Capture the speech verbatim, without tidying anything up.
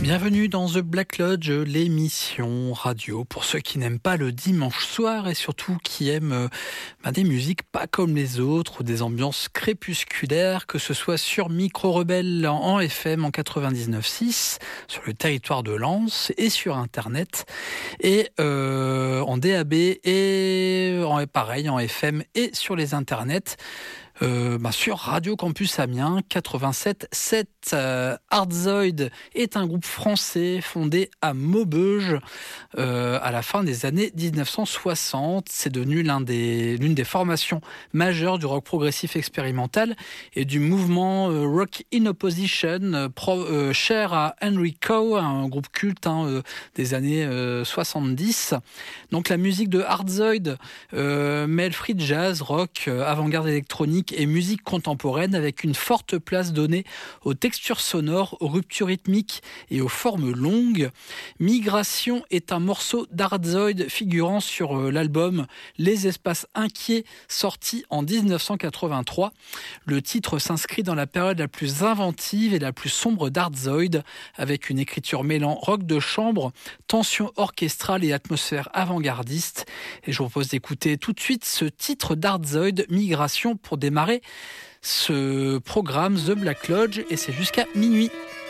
Bienvenue dans The Black Lodge, l'émission radio pour ceux qui n'aiment pas le dimanche soir et surtout qui aiment euh, bah, des musiques pas comme les autres ou des ambiances crépusculaires, que ce soit sur Micro Rebelle en F M en quatre-vingt-dix-neuf virgule six sur le territoire de Lens et sur Internet et euh, en D A B et en, pareil en F M et sur les Internets. Euh, bah sur Radio Campus Amiens quatre-vingt-sept virgule sept. Euh, Hardzoid est un groupe français fondé à Maubeuge euh, à la fin des années dix-neuf cent soixante. C'est devenu l'un des, l'une des formations majeures du rock progressif expérimental et du mouvement euh, Rock in Opposition, euh, pro, euh, cher à Henry Cow, un groupe culte hein, euh, des années euh, soixante-dix. Donc la musique de Hardzoid euh, mêle free jazz, rock, euh, avant-garde électronique et musique contemporaine avec une forte place donnée aux textures sonores, aux ruptures rythmiques et aux formes longues. Migration est un morceau d'Hardzoid figurant sur euh, l'album Les Espaces Inquiets, sorti en dix-neuf cent quatre-vingt-trois. Le titre s'inscrit dans la période la plus inventive et la plus sombre d'Hardzoid, avec une écriture mêlant rock de chambre, tension orchestrale et atmosphère avant-gardiste. Et je vous propose d'écouter tout de suite ce titre d'Hardzoid, Migration, pour démarrer ce programme The Black Lodge, et c'est jusqu'à minuit.